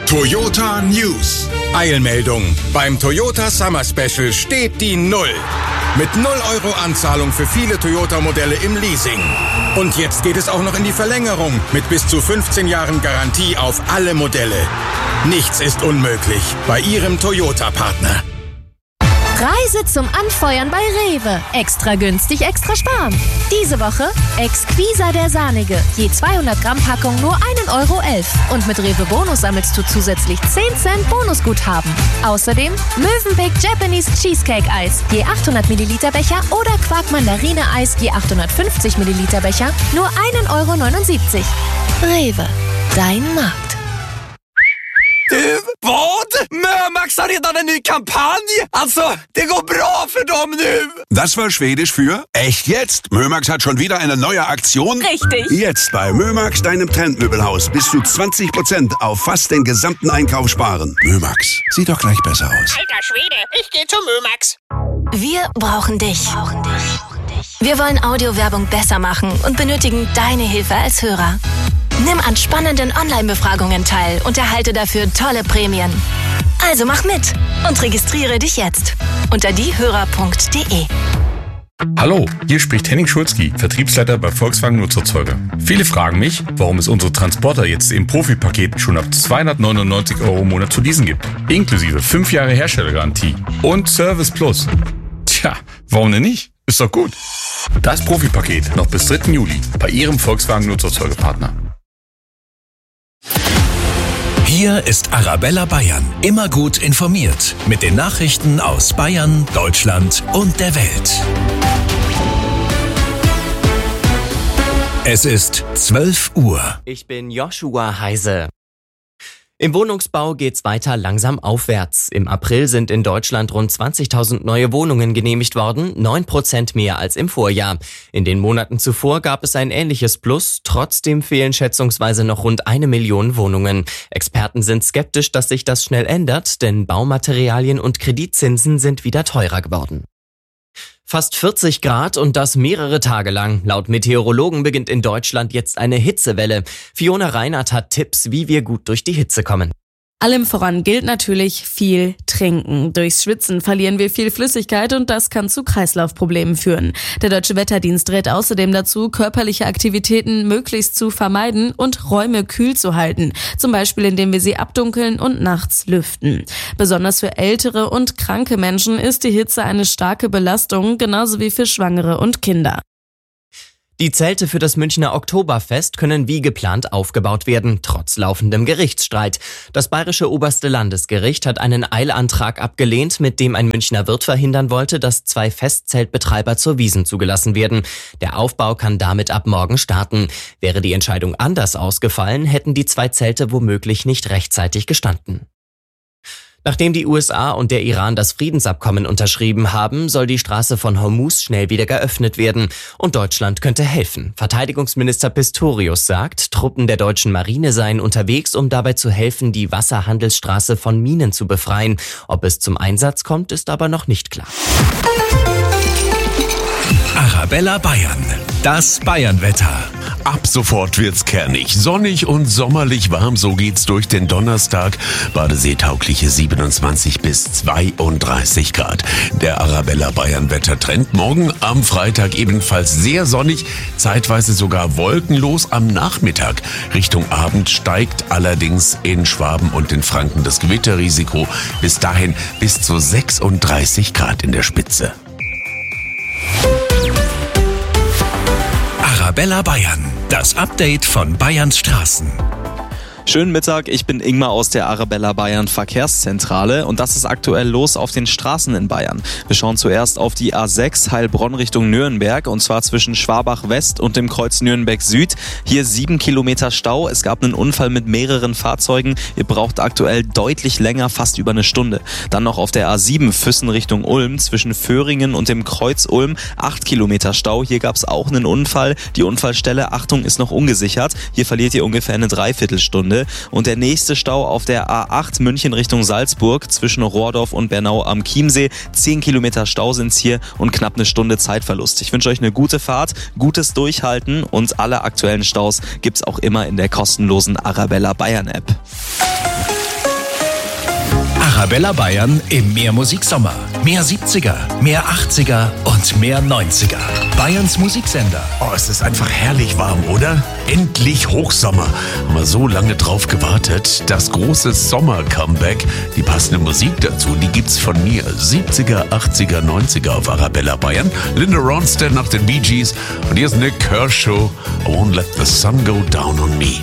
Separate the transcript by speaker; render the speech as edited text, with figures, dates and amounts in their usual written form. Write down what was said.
Speaker 1: Toyota News. Eilmeldung. Beim Toyota Summer Special steht die 0. Mit 0 € Anzahlung für viele Toyota-Modelle im Leasing. Und jetzt geht es auch noch in die Verlängerung mit bis zu 15 Jahren Garantie auf alle Modelle. Nichts ist unmöglich bei Ihrem Toyota-Partner.
Speaker 2: Reise zum Anfeuern bei Rewe. Extra günstig, extra sparen. Diese Woche Exquisa der Sahnige. Je 200 Gramm Packung nur 1,11 €. Und mit Rewe Bonus sammelst du zusätzlich 10 Cent Bonusguthaben. Außerdem Mövenpick Japanese Cheesecake Eis. Je 800 Milliliter Becher oder Quark Mandarine Eis je 850 Milliliter Becher nur 1,79 €. Rewe. Dein Markt.
Speaker 3: Du, vad? Mömax har redan en ny kampanj! Alltså, det går bra för dem nu!
Speaker 4: Das war Schwedisch für echt jetzt. Mömax hat schon wieder eine neue Aktion.
Speaker 2: Richtig.
Speaker 4: Jetzt bei Mömax, deinem Trendmöbelhaus, bis zu 20% auf fast den gesamten Einkauf sparen. Mömax, sieht doch gleich besser aus.
Speaker 5: Alter Schwede, ich geh zu Mömax.
Speaker 2: Wir brauchen dich. Wir wollen Audiowerbung besser machen und benötigen deine Hilfe als Hörer. Nimm an spannenden Online-Befragungen teil und erhalte dafür tolle Prämien. Also mach mit und registriere dich jetzt unter diehörer.de.
Speaker 6: Hallo, hier spricht Henning Schulzki, Vertriebsleiter bei Volkswagen Nutzerzeuger. Viele fragen mich, warum es unsere Transporter jetzt im Profi-Paket schon ab 299 € im Monat zu leasen gibt. Inklusive 5 Jahre Herstellergarantie und Service Plus. Tja, warum denn nicht? Ist doch gut. Das Profi-Paket noch bis 3. Juli bei Ihrem Volkswagen Nutzerzeugerpartner.
Speaker 7: Hier ist Arabella Bayern, immer gut informiert mit den Nachrichten aus Bayern, Deutschland und der Welt. Es ist 12 Uhr.
Speaker 8: Ich bin Joshua Heise. Im Wohnungsbau geht's weiter langsam aufwärts. Im April sind in Deutschland rund 20.000 neue Wohnungen genehmigt worden, 9% mehr als im Vorjahr. In den Monaten zuvor gab es ein ähnliches Plus, trotzdem fehlen schätzungsweise noch rund 1 Million Wohnungen. Experten sind skeptisch, dass sich das schnell ändert, denn Baumaterialien und Kreditzinsen sind wieder teurer geworden. Fast 40 Grad und das mehrere Tage lang. Laut Meteorologen beginnt in Deutschland jetzt eine Hitzewelle. Fiona Reinhardt hat Tipps, wie wir gut durch die Hitze kommen.
Speaker 9: Allem voran gilt natürlich viel trinken. Durchs Schwitzen verlieren wir viel Flüssigkeit und das kann zu Kreislaufproblemen führen. Der Deutsche Wetterdienst rät außerdem dazu, körperliche Aktivitäten möglichst zu vermeiden und Räume kühl zu halten. Zum Beispiel, indem wir sie abdunkeln und nachts lüften. Besonders für ältere und kranke Menschen ist die Hitze eine starke Belastung, genauso wie für Schwangere und Kinder.
Speaker 8: Die Zelte für das Münchner Oktoberfest können wie geplant aufgebaut werden, trotz laufendem Gerichtsstreit. Das Bayerische Oberste Landesgericht hat einen Eilantrag abgelehnt, mit dem ein Münchner Wirt verhindern wollte, dass 2 Festzeltbetreiber zur Wiesn zugelassen werden. Der Aufbau kann damit ab morgen starten. Wäre die Entscheidung anders ausgefallen, hätten die 2 Zelte womöglich nicht rechtzeitig gestanden. Nachdem die USA und der Iran das Friedensabkommen unterschrieben haben, soll die Straße von Hormuz schnell wieder geöffnet werden. Und Deutschland könnte helfen. Verteidigungsminister Pistorius sagt, Truppen der deutschen Marine seien unterwegs, um dabei zu helfen, die Wasserhandelsstraße von Minen zu befreien. Ob es zum Einsatz kommt, ist aber noch nicht klar.
Speaker 7: Arabella Bayern, das Bayernwetter.
Speaker 10: Ab sofort wird's kernig, sonnig und sommerlich warm, so geht's durch den Donnerstag. Badeseetaugliche 27 bis 32 Grad. Der Arabella Bayern Wettertrend. Morgen am Freitag ebenfalls sehr sonnig, zeitweise sogar wolkenlos am Nachmittag. Richtung Abend steigt allerdings in Schwaben und in Franken das Gewitterrisiko. Bis dahin bis zu 36 Grad in der Spitze.
Speaker 7: Arabella Bayern, das Update von Bayerns Straßen.
Speaker 11: Schönen Mittag, ich bin Ingmar aus der Arabella Bayern Verkehrszentrale und das ist aktuell los auf den Straßen in Bayern. Wir schauen zuerst auf die A6 Heilbronn Richtung Nürnberg und zwar zwischen Schwabach West und dem Kreuz Nürnberg Süd. Hier 7 Kilometer Stau, es gab einen Unfall mit mehreren Fahrzeugen. Ihr braucht aktuell deutlich länger, fast über eine Stunde. Dann noch auf der A7 Füssen Richtung Ulm zwischen Föhringen und dem Kreuz Ulm 8 Kilometer Stau. Hier gab es auch einen Unfall. Die Unfallstelle, Achtung, ist noch ungesichert. Hier verliert ihr ungefähr eine Dreiviertelstunde. Und der nächste Stau auf der A8 München Richtung Salzburg zwischen Rohrdorf und Bernau am Chiemsee. 10 Kilometer Stau sind's hier und knapp eine Stunde Zeitverlust. Ich wünsche euch eine gute Fahrt, gutes Durchhalten und alle aktuellen Staus gibt's auch immer in der kostenlosen Arabella Bayern App.
Speaker 7: Arabella Bayern im Mehrmusiksommer. Mehr 70er, mehr 80er und mehr 90er. Bayerns Musiksender.
Speaker 10: Oh, es ist einfach herrlich warm, oder? Endlich Hochsommer. Haben wir so lange drauf gewartet. Das große Sommer-Comeback. Die passende Musik dazu, die gibt's von mir. 70er, 80er, 90er auf Arabella Bayern. Linda Ronstadt nach den Bee Gees. Und hier ist Nick Kershaw. I won't let the sun go down on me.